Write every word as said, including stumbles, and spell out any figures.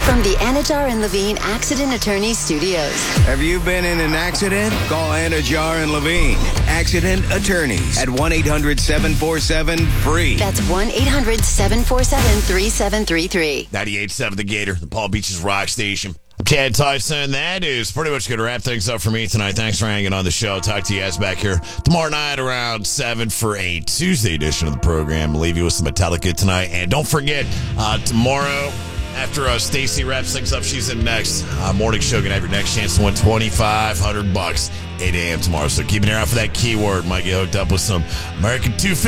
From the Anajar and Levine Accident Attorney Studios. Have you been in an accident? Call Anajar and Levine, Accident Attorneys, at one eight hundred seven four seven free. That's one eight hundred seven four seven three seven three three. ninety-eight point seven The Gator, the Palm Beaches Rock Station. I'm Chad Tyson. That is pretty much going to wrap things up for me tonight. Thanks for hanging on the show. Talk to you guys back here tomorrow night around seven for a Tuesday edition of the program. I'll leave you with some Metallica tonight. And don't forget, uh, tomorrow, after uh, Stacy wraps things up, she's in next. Uh, morning show, going to have your next chance to win twenty-five hundred bucks, eight a.m. tomorrow. So keep an ear out for that keyword. Might get hooked up with some American two fifty.